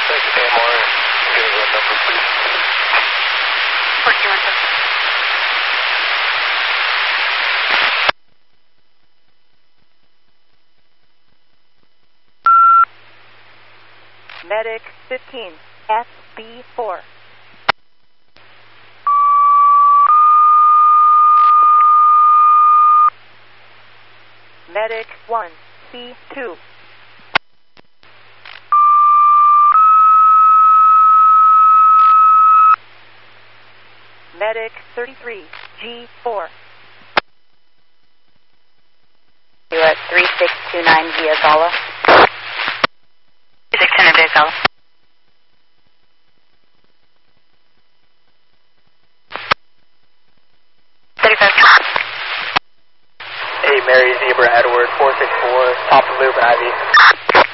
AMR, give a number, please. 1417. Medic 15, SB4. Medic 1, C2. Medic 33, G4. You are 3629 via Gala. 3610 via Gala. Hey, Mary Zebra Edward, 464, top of loop, Ivy.